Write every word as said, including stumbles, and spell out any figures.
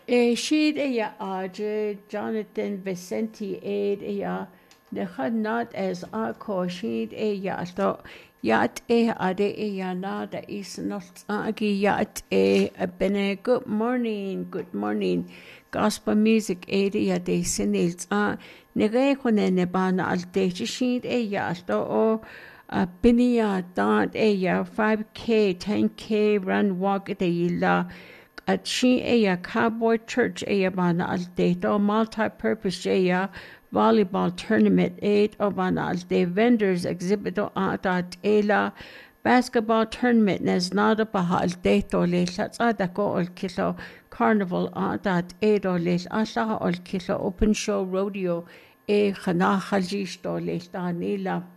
Eh, She'd a Audrey, Jonathan Vicente aid a nechad not as a co she'd a yato yat e ade a yana da is not agi yat e a bene. Good morning, good morning. Gospel music aid a de sinils a negehone nebana al de she'd a yato o a binia dant a ya five K, ten K run walk de yilla. At she a cowboy church a bana al deto multi-purpose a volleyball tournament eight obana al de vendors exhibit at ela basketball tournament nes nada baha al deto le latsa ko al kilo carnival at edo le asha al kilo open show rodeo e khana khaljish to le tanila